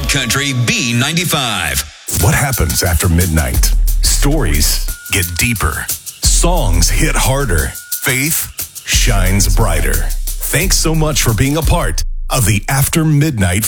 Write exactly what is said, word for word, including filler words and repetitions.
Country B ninety-five. What happens after midnight? Stories get deeper. Songs hit harder. Faith shines brighter. Thanks so much for being a part of the After Midnight